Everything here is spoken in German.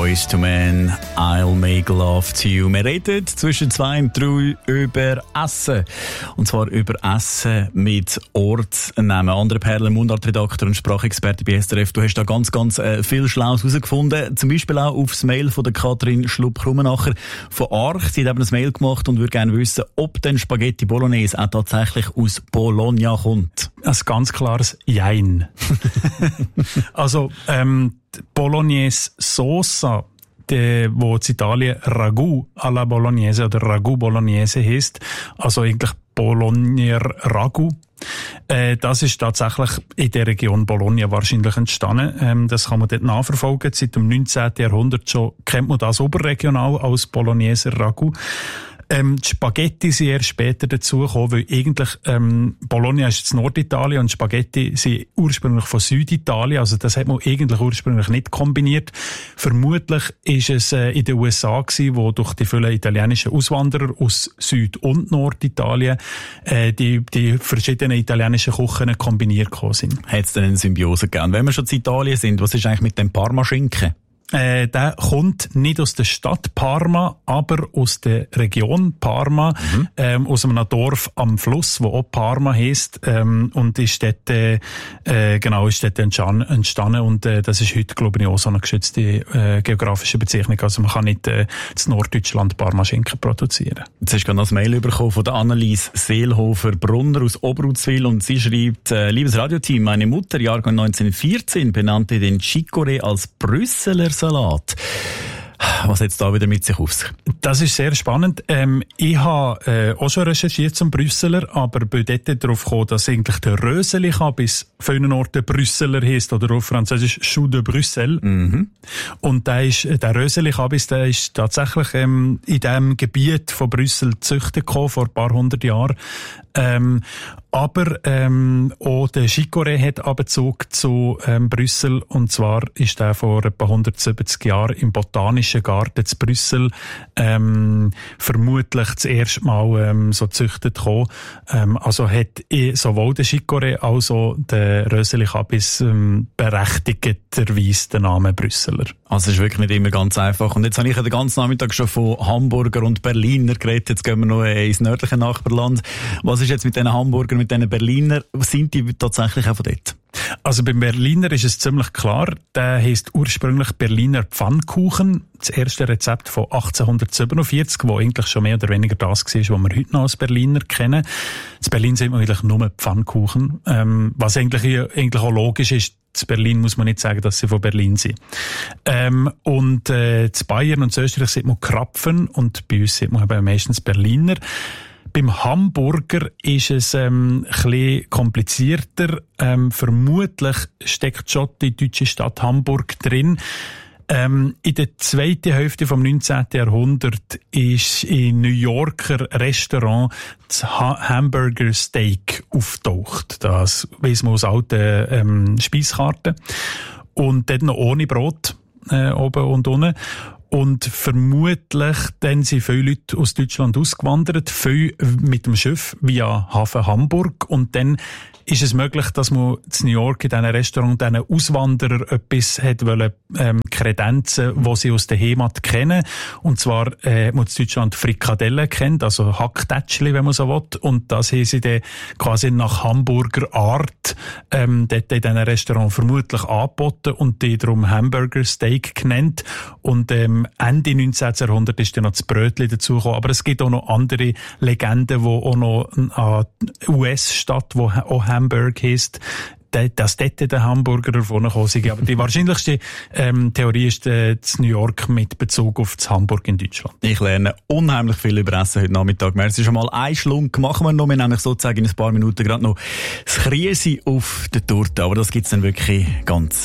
Boyz II Men, I'll Make Love to You. Wir reden zwischen 2 und 3 über Essen. Und zwar über Essen mit Ortsnamen. André Perler, Mundartredakteur und Sprachexperte bei SRF. Du hast da ganz viel Schlaues herausgefunden. Zum Beispiel auch aufs Mail von der Katrin Schlupp-Krummenacher von Arch. Sie hat eben ein Mail gemacht und würde gerne wissen, ob denn Spaghetti Bolognese auch tatsächlich aus Bologna kommt. Ein ganz klares Jein. Also, Bolognese Soße, wo in Italien Ragout alla Bolognese oder Ragout Bolognese heisst, also eigentlich Bologner Ragout. Das ist tatsächlich in der Region Bologna wahrscheinlich entstanden. Das kann man dort nachverfolgen. Seit dem 19. Jahrhundert schon kennt man das oberregional als Bologneser Ragout. Die Spaghetti sind erst später dazugekommen, weil eigentlich Bologna ist in Norditalien und Spaghetti sind ursprünglich von Süditalien, also das hat man eigentlich ursprünglich nicht kombiniert. Vermutlich ist es in den USA gewesen, wo durch die vielen italienischen Auswanderer aus Süd- und Norditalien die verschiedenen italienischen Küchen kombiniert gekommen sind. Hat es denn eine Symbiose gegeben? Wenn wir schon in Italien sind, was ist eigentlich mit dem Parmaschinken? Der kommt nicht aus der Stadt Parma, aber aus der Region Parma, aus einem Dorf am Fluss, wo auch Parma heisst, und ist dort, ist dort entstanden, und das ist heute, glaube ich, auch so eine geschützte geografische Bezeichnung. Also man kann nicht in Norddeutschland Parmaschinken produzieren. Jetzt hast du gerade noch ein Mail bekommen von der Annelies Seelhofer-Brunner aus Oberutzwil, und sie schreibt: Liebes Radioteam, meine Mutter, Jahrgang 1914, benannte den Chicorée als Brüsseler Salat. Was hat es da wieder mit sich auf sich? Das ist sehr spannend. Ich habe auch schon recherchiert zum Brüsseler, aber bin dort darauf gekommen, dass eigentlich der Röseli bis vielen Orten Brüsseler heisst, oder auf Französisch Chou de Bruxelles. Mhm. Und der Röseli der ist tatsächlich in diesem Gebiet von Brüssel gezüchtet gekommen, vor ein paar hundert Jahren. Aber auch der Chicorée hat Bezug zu Brüssel, und zwar ist der vor etwa 170 Jahren im Botanischen Garten zu Brüssel vermutlich das erste Mal so gezüchtet gekommen. Also hat sowohl der Chicorée als auch der Röseli berechtigterweise den Namen Brüsseler. Also es ist wirklich nicht immer ganz einfach. Und jetzt habe ich ja den ganzen Nachmittag schon von Hamburger und Berliner geredet. Jetzt gehen wir noch ins nördliche Nachbarland. Was ist jetzt mit diesen Hamburger, mit diesen Berliner? Sind die tatsächlich auch von dort? Also beim Berliner ist es ziemlich klar. Der heisst ursprünglich Berliner Pfannkuchen. Das erste Rezept von 1847, wo eigentlich schon mehr oder weniger das war, was wir heute noch als Berliner kennen. In Berlin sind wir eigentlich nur Pfannkuchen. Was eigentlich auch logisch ist. In Berlin muss man nicht sagen, dass sie von Berlin sind. Und in Bayern und Österreich sieht man Krapfen, und bei uns sieht man eben meistens Berliner. Beim Hamburger ist es ein bisschen komplizierter. Vermutlich steckt schon die deutsche Stadt Hamburg drin. In der zweiten Hälfte vom 19. Jahrhundert ist in New Yorker Restaurant das Hamburger Steak auftaucht. Das weiss man aus alten Speiskarten. Und dort noch ohne Brot, oben und unten. Und vermutlich dann sind viele Leute aus Deutschland ausgewandert, viele mit dem Schiff via Hafen Hamburg, und dann ist es möglich, dass man in New York in diesen Restaurant diesen Auswanderern etwas hat wollen, Kredenzen, die sie aus der Heimat kennen. Und zwar, man in Deutschland Frikadellen kennt, also Hacktätschli, wenn man so will. Und das haben sie dann quasi nach Hamburger Art, dort in diesen Restaurant vermutlich angeboten und die darum Hamburger Steak genannt. Und, Ende 19. Jahrhundert ist dann noch das Brötchen dazugekommen. Aber es gibt auch noch andere Legenden, die auch noch an US-Stadt, wo auch Hamburg heisst, dass dort der Hamburger davon gekommen sind. Aber die wahrscheinlichste Theorie ist das New York mit Bezug auf das Hamburg in Deutschland. Ich lerne unheimlich viel über Essen heute Nachmittag. Merci schon mal. Einen Schlunk machen wir noch. Wir nämlich sozusagen in ein paar Minuten gerade noch das Kriesi auf der Torte. Aber das gibt's dann wirklich ganz